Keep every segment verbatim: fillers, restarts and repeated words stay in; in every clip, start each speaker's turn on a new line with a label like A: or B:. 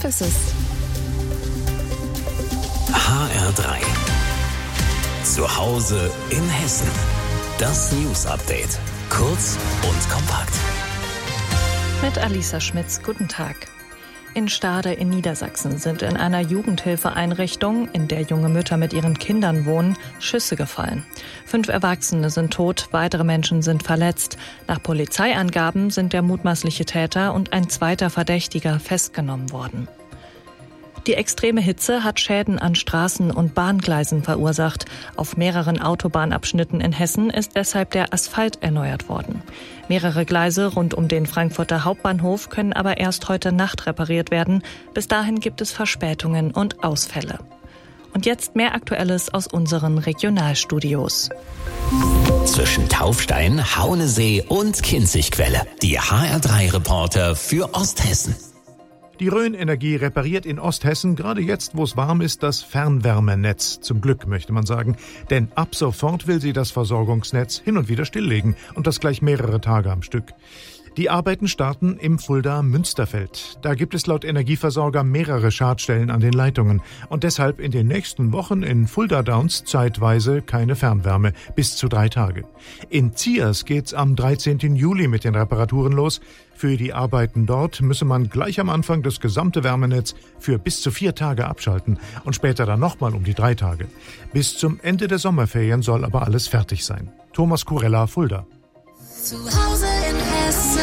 A: ist es.
B: H R drei. Zu Hause in Hessen. Das News Update. Kurz und kompakt.
C: Mit Alisa Schmitz, guten Tag. In Stade in Niedersachsen sind in einer Jugendhilfeeinrichtung, in der junge Mütter mit ihren Kindern wohnen, Schüsse gefallen. Fünf Erwachsene sind tot, weitere Menschen sind verletzt. Nach Polizeiangaben sind der mutmaßliche Täter und ein zweiter Verdächtiger festgenommen worden. Die extreme Hitze hat Schäden an Straßen und Bahngleisen verursacht. Auf mehreren Autobahnabschnitten in Hessen ist deshalb der Asphalt erneuert worden. Mehrere Gleise rund um den Frankfurter Hauptbahnhof können aber erst heute Nacht repariert werden. Bis dahin gibt es Verspätungen und Ausfälle. Und jetzt mehr Aktuelles aus unseren Regionalstudios.
B: Zwischen Taufstein, Haunesee und Kinzigquelle. Die H R drei Reporter für Osthessen.
D: Die Rhön Energie repariert in Osthessen gerade jetzt, wo es warm ist, das Fernwärmenetz. Zum Glück, möchte man sagen. Denn ab sofort will sie das Versorgungsnetz hin und wieder stilllegen. Und das gleich mehrere Tage am Stück. Die Arbeiten starten im Fulda-Münsterfeld. Da gibt es laut Energieversorger mehrere Schadstellen an den Leitungen. Und deshalb in den nächsten Wochen in Fulda-Downs zeitweise keine Fernwärme, bis zu drei Tage. In Ziers geht's am dreizehnten Juli mit den Reparaturen los. Für die Arbeiten dort müsse man gleich am Anfang das gesamte Wärmenetz für bis zu vier Tage abschalten und später dann nochmal um die drei Tage. Bis zum Ende der Sommerferien soll aber alles fertig sein. Thomas Kurella, Fulda.
E: Zu Hause in Hessen.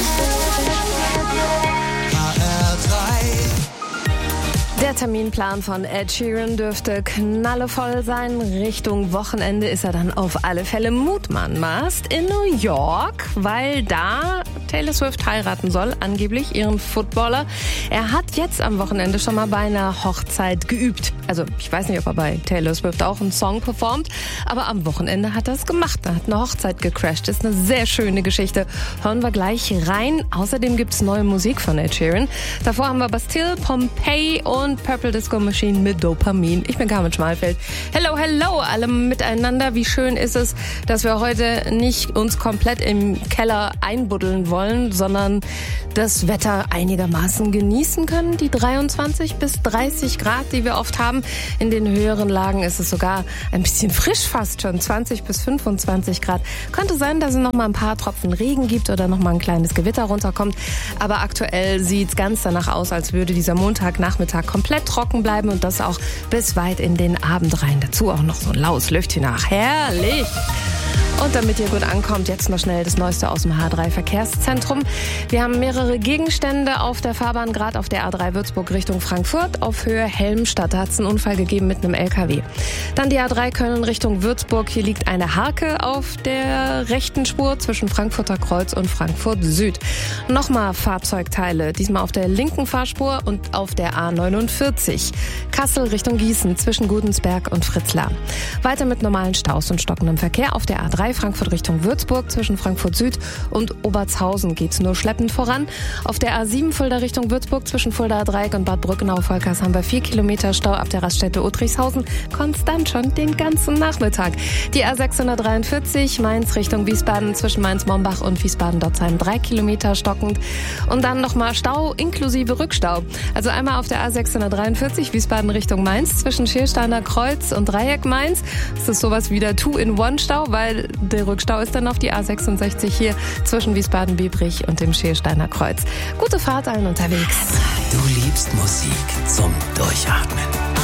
E: H R drei.
A: Der Terminplan von Ed Sheeran dürfte knallevoll sein. Richtung Wochenende ist er dann auf alle Fälle mutmaßt in New York, weil da Taylor Swift heiraten soll, angeblich ihren Footballer. Er hat jetzt am Wochenende schon mal bei einer Hochzeit geübt. Also ich weiß nicht, ob er bei Taylor Swift auch einen Song performt, aber am Wochenende hat er es gemacht. Er hat eine Hochzeit gecrashed. Ist eine sehr schöne Geschichte. Hören wir gleich rein. Außerdem gibt's neue Musik von Ed Sheeran. Davor haben wir Bastille, Pompeii und Purple Disco Machine mit Dopamin. Ich bin Carmen Schmalfeld. Hello, hello, alle miteinander. Wie schön ist es, dass wir heute nicht uns komplett im Keller einbuddeln wollen, sondern das Wetter einigermaßen genießen können. Die dreiundzwanzig bis dreißig Grad, die wir oft haben. In den höheren Lagen ist es sogar ein bisschen frisch fast schon. zwanzig bis fünfundzwanzig Grad. Könnte sein, dass es noch mal ein paar Tropfen Regen gibt oder noch mal ein kleines Gewitter runterkommt. Aber aktuell sieht es ganz danach aus, als würde dieser Montagnachmittag komplett trocken bleiben und das auch bis weit in den Abend rein. Dazu auch noch so ein laues Lüftchen nach. Herrlich! Und damit ihr gut ankommt, jetzt noch schnell das Neueste aus dem H drei Verkehrszentrum. Wir haben mehrere Gegenstände auf der Fahrbahn, gerade auf der A drei Würzburg Richtung Frankfurt. Auf Höhe Helmstadt hat es einen Unfall gegeben mit einem L K W. Dann die A drei Köln Richtung Würzburg. Hier liegt eine Harke auf der rechten Spur zwischen Frankfurter Kreuz und Frankfurt Süd. Nochmal Fahrzeugteile, diesmal auf der linken Fahrspur und auf der A neunundvierzig. Kassel Richtung Gießen zwischen Gudensberg und Fritzlar. Weiter mit normalen Staus und stockendem Verkehr auf der A drei Frankfurt Richtung Würzburg zwischen Frankfurt Süd und Obertshausen geht's nur schleppend voran. Auf der A sieben Fulda Richtung Würzburg zwischen Fulda Dreieck und Bad Brückenau-Volkers haben wir vier Kilometer Stau ab der Raststätte Uttrichshausen. Konstant schon den ganzen Nachmittag. Die A sechshundertdreiundvierzig Mainz Richtung Wiesbaden zwischen Mainz-Mombach und Wiesbaden-Dotzheim drei Kilometer stockend. Und dann nochmal Stau inklusive Rückstau. Also einmal auf der A sechshundertdreiundvierzig Wiesbaden Richtung Mainz zwischen Schiersteiner Kreuz und Dreieck Mainz. Das ist sowas wie der Two-in-One-Stau, weil der Rückstau ist dann auf die A sechsundsechzig hier zwischen Wiesbaden-Biebrich und dem Schiersteiner Kreuz. Gute Fahrt allen unterwegs.
B: Du liebst Musik zum Durchatmen.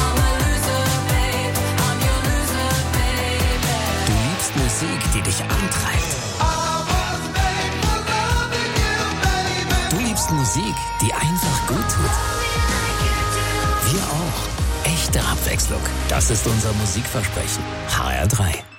B: Du liebst Musik, die dich antreibt. Du liebst Musik, die einfach gut tut. Wir auch. Echte Abwechslung. Das ist unser Musikversprechen. H R drei.